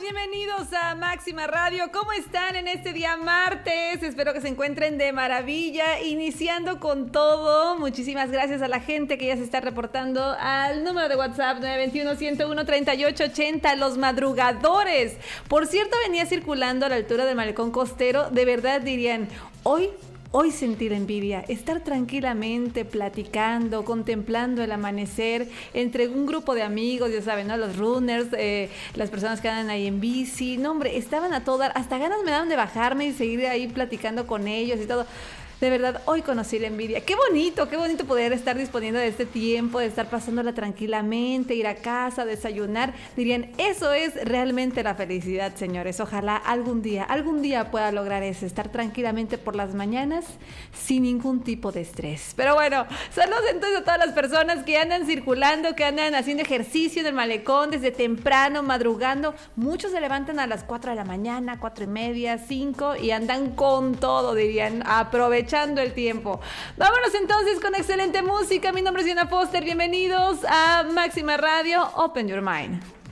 bienvenidos a Máxima Radio. ¿Cómo están en este día martes? Espero que se encuentren de maravilla, iniciando con todo. Muchísimas gracias a la gente que ya se está reportando al número de WhatsApp 921-101-3880, los madrugadores. Por cierto, venía circulando a la altura del malecón costero. De verdad dirían, Hoy sentí la envidia, estar tranquilamente platicando, contemplando el amanecer entre un grupo de amigos, ya saben, ¿no? Los runners, las personas que andan ahí en bici. No, hombre, estaban a todo dar, hasta ganas me daban de bajarme y seguir ahí platicando con ellos y todo. De verdad, hoy conocí la envidia. Qué bonito poder estar disponiendo de este tiempo, de estar pasándola tranquilamente, ir a casa, desayunar. Dirían, eso es realmente la felicidad, señores. Ojalá algún día pueda lograr eso, estar tranquilamente por las mañanas sin ningún tipo de estrés. Pero bueno, saludos entonces a todas las personas que andan circulando, que andan haciendo ejercicio en el malecón desde temprano, madrugando. Muchos se levantan a las 4 de la mañana, 4:30, 5 y andan con todo, dirían, aprovechando el tiempo. Vámonos entonces con excelente música. Mi nombre es Diana Foster. Bienvenidos a Máxima Radio. Open Your Mind.